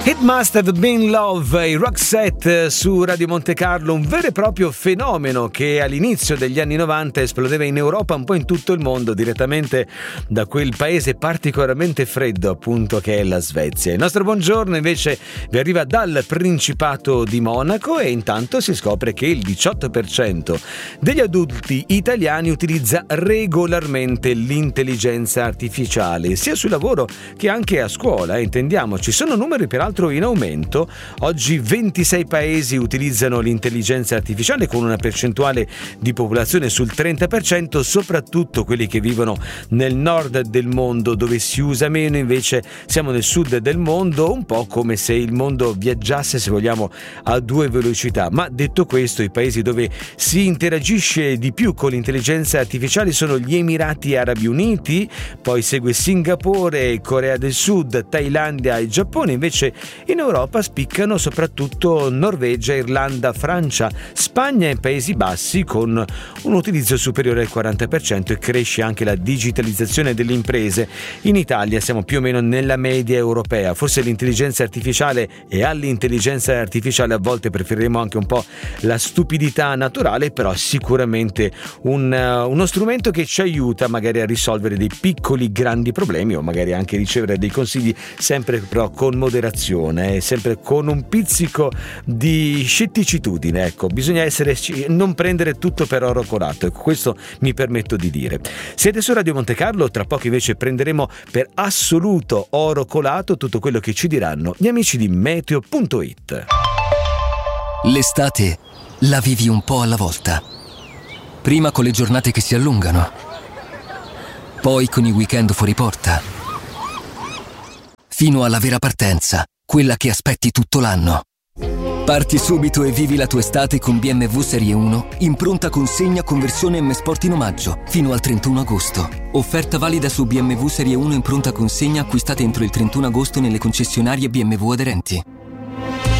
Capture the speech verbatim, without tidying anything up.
It Must Have Been Love, i Roxette su Radio Monte Carlo, un vero e proprio fenomeno che all'inizio degli anni novanta esplodeva in Europa, un po' in tutto il mondo, direttamente da quel paese particolarmente freddo appunto che è la Svezia. Il nostro buongiorno invece vi arriva dal Principato di Monaco e intanto si scopre che il diciotto per cento degli adulti italiani utilizza regolarmente l'intelligenza artificiale, sia sul lavoro che anche a scuola, eh, intendiamoci. Sono numeri peraltro in aumento. Oggi ventisei paesi utilizzano l'intelligenza artificiale con una percentuale di popolazione sul trenta per cento, soprattutto quelli che vivono nel nord del mondo, dove si usa meno. Invece siamo nel sud del mondo, un po' come se il mondo viaggiasse, se vogliamo, a due velocità. Ma detto questo, i paesi dove si interagisce di più con l'intelligenza artificiale sono gli Emirati Arabi Uniti, poi segue Singapore, Corea del Sud, Thailandia e Giappone. Invece in Europa spiccano soprattutto Norvegia, Irlanda, Francia, Spagna e Paesi Bassi, con un utilizzo superiore al quaranta per cento, e cresce anche la digitalizzazione delle imprese. In Italia siamo più o meno nella media europea. Forse l'intelligenza artificiale, e all'intelligenza artificiale a volte preferiremo anche un po' la stupidità naturale, però sicuramente un, uh, uno strumento che ci aiuta magari a risolvere dei piccoli grandi problemi, o magari anche ricevere dei consigli, sempre però con moderazione, eh, sempre con un pizzico di scetticitudine. Ecco, bisogna essere, non prendere tutto per oro colato, ecco, questo mi permetto di dire. Siete su Radio Monte Carlo, tra poco invece prenderemo per assoluto oro colato tutto quello che ci diranno gli amici di meteo punto it. L'estate la vivi un po' alla volta. Prima con le giornate che si allungano, poi con i weekend fuori porta, fino alla vera partenza, quella che aspetti tutto l'anno. Parti subito e vivi la tua estate con B M W Serie uno in pronta consegna con versione M Sport in omaggio fino al trentuno agosto. Offerta valida su B M W Serie uno in pronta consegna acquistate entro il trentuno agosto nelle concessionarie B M W aderenti.